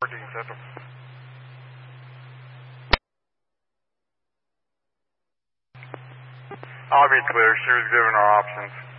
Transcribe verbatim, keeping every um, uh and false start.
fourteen Central. I'll be clear. She was given our options.